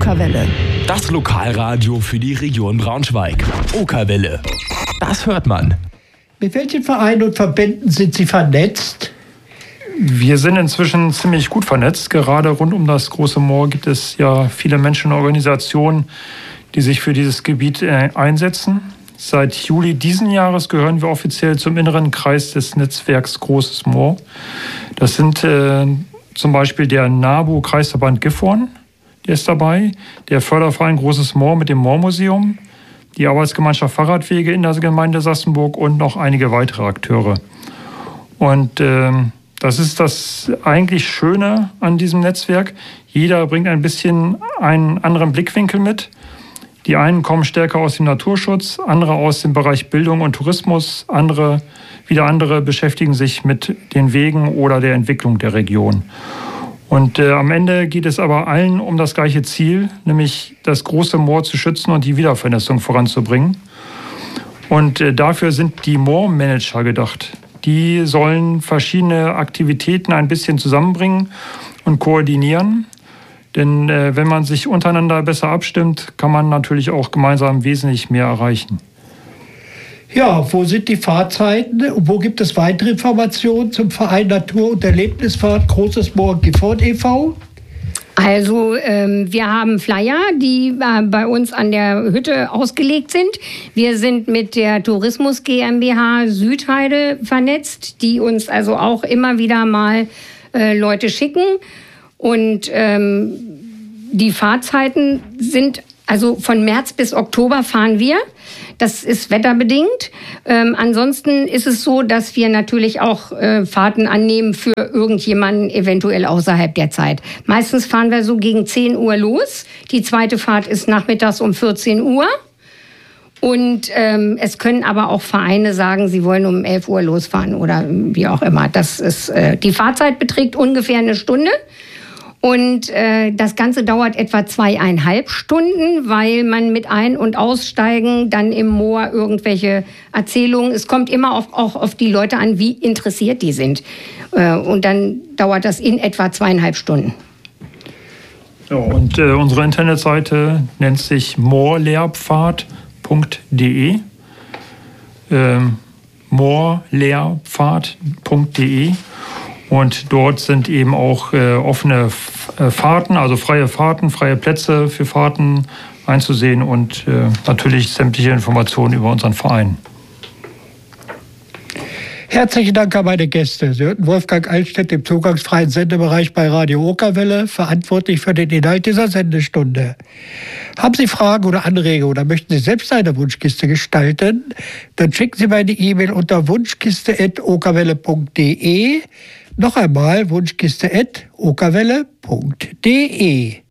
Okerwelle. Das Lokalradio für die Region Braunschweig. Okerwelle. Das hört man. Mit welchen Vereinen und Verbänden sind Sie vernetzt? Wir sind inzwischen ziemlich gut vernetzt. Gerade rund um das Große Moor gibt es ja viele Menschen und Organisationen, die sich für dieses Gebiet einsetzen. Seit Juli diesen Jahres gehören wir offiziell zum inneren Kreis des Netzwerks Großes Moor. Das sind zum Beispiel der NABU-Kreisverband Gifhorn, der ist dabei, der Förderverein Großes Moor mit dem Moormuseum, die Arbeitsgemeinschaft Fahrradwege in der Gemeinde Sassenburg und noch einige weitere Akteure. Und das ist das eigentlich Schöne an diesem Netzwerk. Jeder bringt ein bisschen einen anderen Blickwinkel mit. Die einen kommen stärker aus dem Naturschutz, andere aus dem Bereich Bildung und Tourismus, andere beschäftigen sich mit den Wegen oder der Entwicklung der Region. Und am Ende geht es aber allen um das gleiche Ziel, nämlich das Große Moor zu schützen und die Wiedervernässung voranzubringen. Und dafür sind die Moormanager gedacht. Die sollen verschiedene Aktivitäten ein bisschen zusammenbringen und koordinieren. Denn wenn man sich untereinander besser abstimmt, kann man natürlich auch gemeinsam wesentlich mehr erreichen. Ja, wo sind die Fahrzeiten und wo gibt es weitere Informationen zum Verein Natur- und Erlebnisfahrt Großes Moor Gifhorn e.V.? Also wir haben Flyer, die bei uns an der Hütte ausgelegt sind. Wir sind mit der Tourismus GmbH Südheide vernetzt, die uns also auch immer wieder mal Leute schicken. Und die Fahrzeiten sind, also von März bis Oktober fahren wir. Das ist wetterbedingt. Ansonsten ist es so, dass wir natürlich auch Fahrten annehmen für irgendjemanden eventuell außerhalb der Zeit. Meistens fahren wir so gegen 10 Uhr los. Die zweite Fahrt ist nachmittags um 14 Uhr. Und es können aber auch Vereine sagen, sie wollen um 11 Uhr losfahren oder wie auch immer. Das ist, die Fahrzeit beträgt ungefähr eine Stunde. Und das Ganze dauert etwa 2,5 Stunden, weil man mit Ein- und Aussteigen dann im Moor irgendwelche Erzählungen, es kommt immer auch auf die Leute an, wie interessiert die sind. Und dann dauert das in etwa 2,5 Stunden. Ja, und unsere Internetseite nennt sich moorlehrpfad.de. moorlehrpfad.de. Und dort sind eben auch offene Fahrten, also freie Fahrten, freie Plätze für Fahrten einzusehen und natürlich sämtliche Informationen über unseren Verein. Herzlichen Dank an meine Gäste. Sie hörten Wolfgang Altstedt im zugangsfreien Sendebereich bei Radio Okerwelle, verantwortlich für den Inhalt dieser Sendestunde. Haben Sie Fragen oder Anregungen oder möchten Sie selbst eine Wunschkiste gestalten? Dann schicken Sie mir eine E-Mail unter wunschkiste@okerwelle.de. Noch einmal wunschkiste@okerwelle.de.